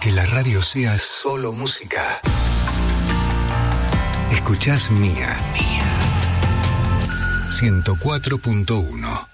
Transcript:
que la radio sea solo música. Escuchás Mía. 104.1.